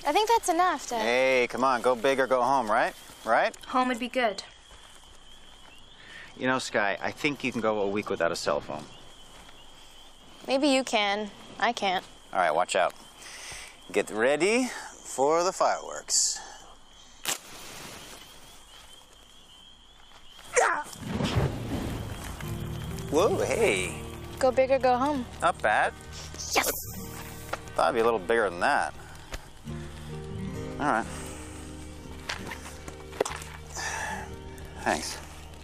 I think that's enough, Dad. Hey, come on, go big or go home, right? Right? Home would be good. You know, Sky, I think you can go a week without a cell phone. Maybe you can. I can't. All right, watch out. Get ready for the fireworks. Whoa, hey. Go big or go home. Not bad. Yes! Thought it'd be a little bigger than that. All right. Thanks.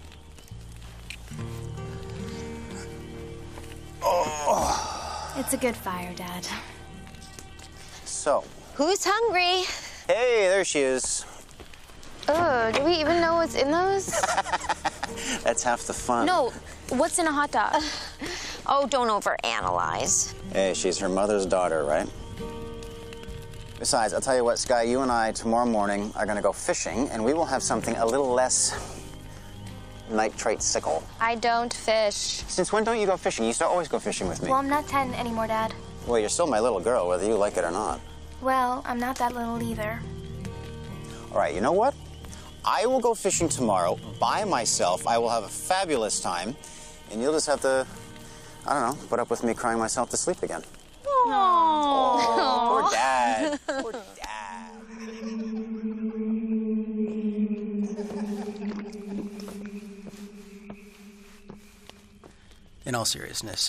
Oh. It's a good fire, Dad. So. Who's hungry? Hey, there she is. Oh, do we even know what's in those? That's half the fun. No, what's in a hot dog? Oh, don't overanalyze. Hey, she's her mother's daughter, right? Besides, I'll tell you what, Sky, you and I tomorrow morning are gonna go fishing, and we will have something a little less nitrate-sickle. I don't fish. Since when don't you go fishing? You used to always go fishing with me. Well, I'm not 10 anymore, Dad. Well, you're still my little girl, whether you like it or not. Well, I'm not that little either. All right, you know what? I will go fishing tomorrow by myself. I will have a fabulous time, and you'll just have to, I don't know, put up with me crying myself to sleep again. Aww. Oh, poor Dad. Poor Dad. In all seriousness,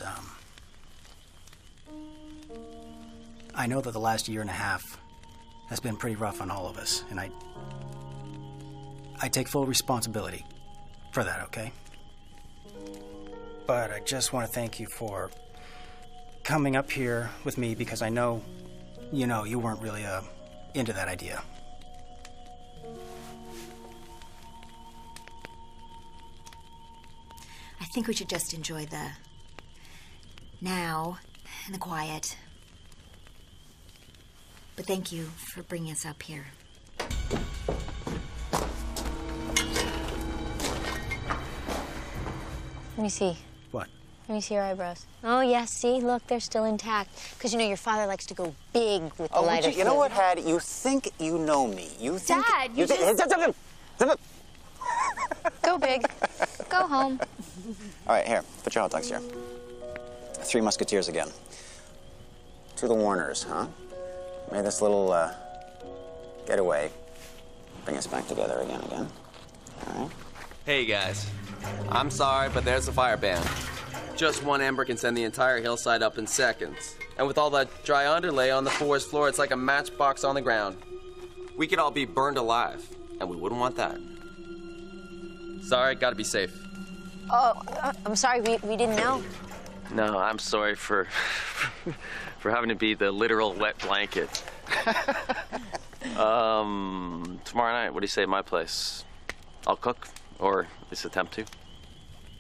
I know that the last year and a half has been pretty rough on all of us, and I take full responsibility for that, okay? But I just want to thank you for coming up here with me, because I know, you weren't really into that idea. I think we should just enjoy the now and the quiet. But thank you for bringing us up here. Let me see. What? Let me see your eyebrows. Oh, yes, see? Look, they're still intact. Because, your father likes to go big with the lighter you know what, Hattie? You think you know me. You think... Dad, you Go big. Go home. All right, here. Put your hot dogs here. Three Musketeers again. To the Warners, huh? May this little getaway bring us back together again. All right? Hey, guys. I'm sorry, but there's the fire ban. Just one ember can send the entire hillside up in seconds. And with all that dry underlay on the forest floor, it's like a matchbox on the ground. We could all be burned alive, and we wouldn't want that. Sorry, gotta be safe. Oh, I'm sorry, we didn't know. No, I'm sorry for having to be the literal wet blanket. Tomorrow night, what do you say at my place? I'll cook, or at least attempt to.